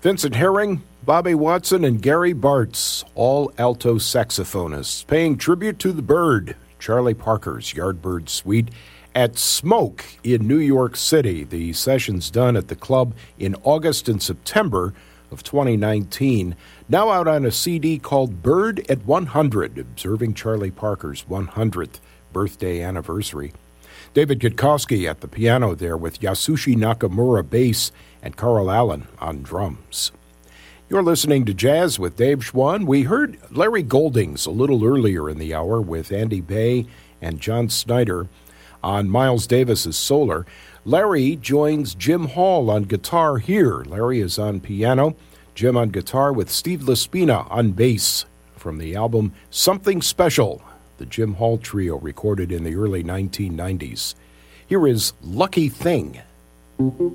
Vincent Herring, Bobby Watson, and Gary Bartz, all alto saxophonists, paying tribute to the bird, Charlie Parker's Yardbird Suite, at Smoke in New York City. The session's done at the club in August and September of 2019. Now out on a CD called Bird at 100, observing Charlie Parker's 100th birthday anniversary. David Gutkowski at the piano there with Yasushi Nakamura bass and Carl Allen on drums. You're listening to Jazz with Dave Schwann. We heard Larry Goldings a little earlier in the hour with Andy Bay and John Snyder on Miles Davis's Solar. Larry joins Jim Hall on guitar here. Larry is on piano, Jim on guitar with Steve Laspina on bass from the album Something Special, the Jim Hall Trio recorded in the early 1990s. Here is Lucky Thing.